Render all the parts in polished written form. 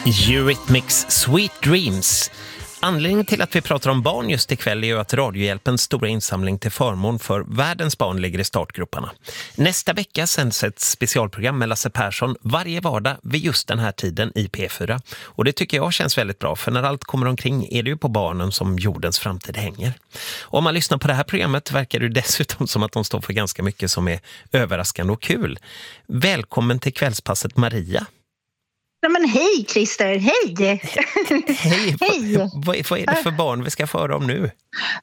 Eurythmics Sweet Dreams. Anledningen till att vi pratar om barn just ikväll är ju att Radiohjälpens stora insamling till förmån för världens barn ligger i startgroparna. Nästa vecka sänds ett specialprogram med Lasse Persson varje vardag vid just den här tiden i P4. Och det tycker jag känns väldigt bra, för när allt kommer omkring är det ju på barnen som jordens framtid hänger. Och om man lyssnar på det här programmet verkar det dessutom som att de står för ganska mycket som är överraskande och kul. Välkommen till kvällspasset, Maria. Ja, men hej Christer, hej! Hej! Hej. Vad är det för barn vi ska föra om nu?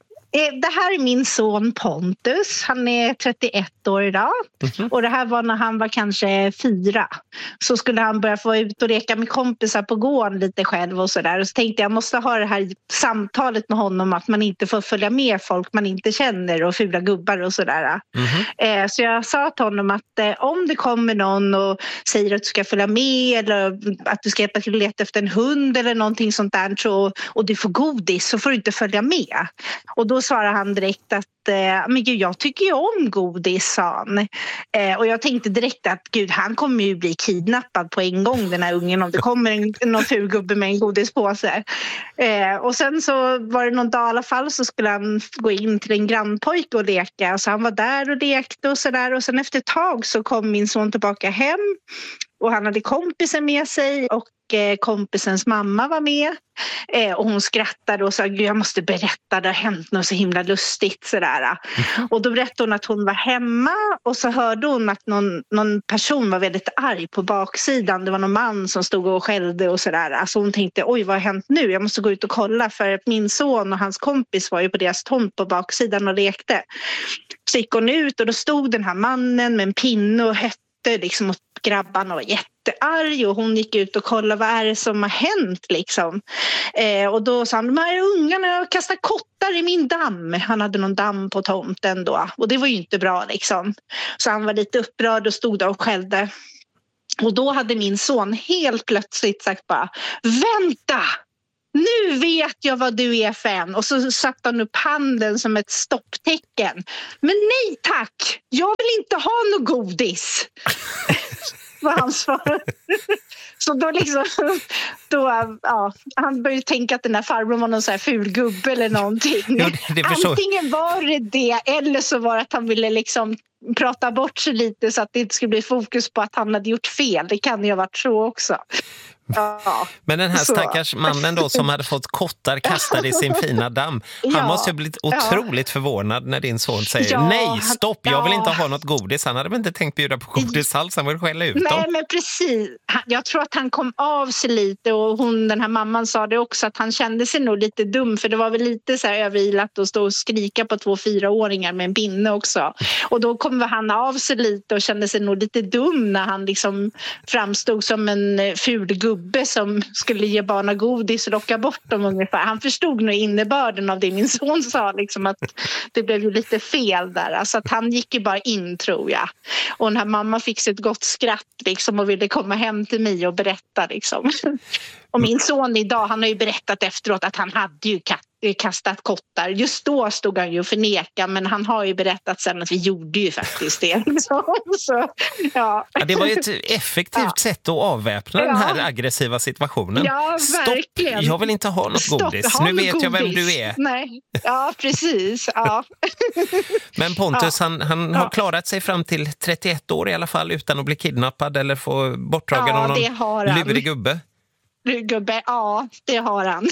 Det här är min son Pontus, han är 31 år idag och det här var när han var kanske 4. Så skulle han börja få ut och leka med kompisar på gården lite själv och sådär. Och så tänkte jag måste ha det här samtalet med honom att man inte får följa med folk man inte känner och fula gubbar och sådär. Så jag sa till honom att om det kommer någon och säger att du ska följa med eller att du ska hjälpa till att leta efter en hund eller någonting sånt där och du får godis så får du inte följa med. Och då svarade han direkt att men gud, jag tycker ju om godis, sa han. Och jag tänkte direkt att gud, han kommer ju bli kidnappad på en gång, den här ungen, om det kommer någon ful gubbe med en godispåse. Och sen så var det någon dag i alla fall så skulle han gå in till en grannpojke och leka. Så han var där och lekte och sådär. Och sen efter ett tag så kom min son tillbaka hem och han hade kompisen med sig och kompisens mamma var med och hon skrattade och sa gud, jag måste berätta, det har hänt något så himla lustigt sådär. Och då berättade hon att hon var hemma och så hörde hon att någon person var väldigt arg på baksidan. Det var någon man som stod och skällde och sådär. Alltså hon tänkte, oj, vad har hänt nu? Jag måste gå ut och kolla, för min son och hans kompis var ju på deras tomt på baksidan och lekte. Så gick hon ut och då stod den här mannen med en pinne och hötte liksom åt grabbarna och var jättearg, och hon gick ut och kollade vad är det som har hänt liksom. Och då sa han, de här ungarna kastar kottar i min damm. Han hade någon damm på tomten då och det var ju inte bra liksom. Så han var lite upprörd och stod där och skällde. Och då hade min son helt plötsligt sagt bara, vänta! Nu vet jag vad du är för en. Och så satte han upp handen som ett stopptecken. Men nej tack, jag vill inte ha något godis. Var hans svar. Så då liksom, han började tänka att den här farbrorn var någon så här ful gubbe eller någonting. Jo, Antingen var det eller så var det att han ville liksom prata bort sig lite så att det inte skulle bli fokus på att han hade gjort fel. Det kan ju ha varit så också. Ja, men den här stackars mannen då som hade fått kottar kastade i sin fina damm, han måste ju blivit otroligt förvånad när din son säger nej, stopp, jag vill inte ha något godis. Han hade väl inte tänkt bjuda på godis alls, han vill skälla ut dem. Nej, men precis. Jag tror att han kom av sig lite, och den här mamman sa det också, att han kände sig nog lite dum, för det var väl lite så här överilat att stå och skrika på 2-4-åringar med en pinne också. Och då kom han av sig lite och kände sig nog lite dum när han liksom framstod som en ful gubbe som skulle ge barna godis och locka bort dem ungefär. Han förstod nog innebörden av det min son sa, liksom, att det blev ju lite fel där. Alltså att han gick ju bara in, tror jag. Och den här mamma fick sig ett gott skratt liksom, och ville komma hem till mig och berätta liksom. Och min son idag, han har ju berättat efteråt att han hade ju kastat kottar. Just då stod han ju och förneka, men han har ju berättat sen att vi gjorde ju faktiskt det. Så, ja. Ja, det var ju ett effektivt sätt att avväpna den här aggressiva situationen. Ja, verkligen. Stopp, jag vill inte ha något godis. Nu vet jag vem du är. Nej. Ja, precis. Ja. Men Pontus, han har klarat sig fram till 31 år i alla fall utan att bli kidnappad eller få bortdragen av någon lurig gubbe. Gubbe, ja, det har han.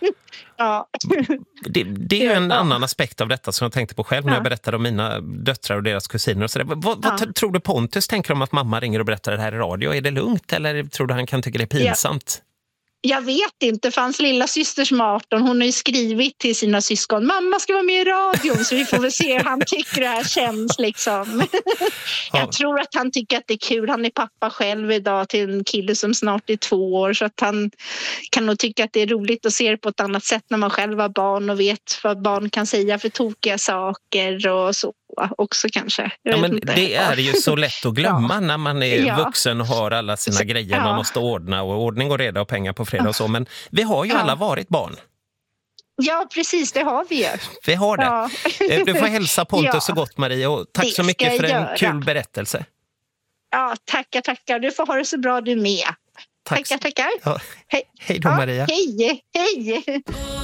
Ja. Det är ju en annan aspekt av detta som jag tänkte på själv när jag berättade om mina döttrar och deras kusiner och sådär. Vad tror du Pontus tänker om att mamma ringer och berättar det här i radio? Är det lugnt eller tror du han kan tycka det är pinsamt? Jag vet inte, för hans lilla syster som är 18, hon har ju skrivit till sina syskon, mamma ska vara med i radion, så vi får väl se hur han tycker det här känns liksom. Jag tror att han tycker att det är kul. Han är pappa själv idag till en kille som snart är 2 år, så att han kan nog tycka att det är roligt att se det på ett annat sätt när man själv har barn och vet vad barn kan säga för tokiga saker och så också kanske. Ja, men det är ju så lätt att glömma när man är vuxen och har alla sina grejer man måste ordna, och ordning och reda och pengar på fredag och så, men vi har ju alla varit barn. Ja, precis, det har vi ju. Vi har det. Ja. Du får hälsa Pontus så gott, Maria, och tack så mycket för en kul berättelse. Ja, tackar. Du får ha det så bra du med. Tackar. Ja. Hej. Hej då, Maria. Hej.